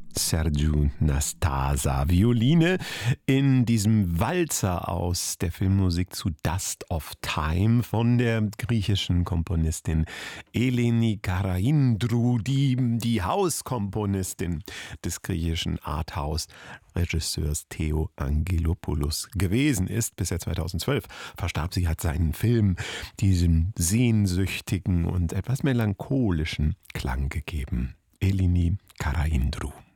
Sergiu Nastasa. Violine in diesem Walzer aus der Filmmusik zu Dust of Time von der griechischen Komponistin Eleni Karaindrou, die Hauskomponistin des griechischen Arthouse-Regisseurs Theo Angelopoulos gewesen ist. Bis er 2012 verstarb. Sie hat seinen Film diesem sehnsüchtigen und etwas melancholischen Klang gegeben. Eleni Karaindrou.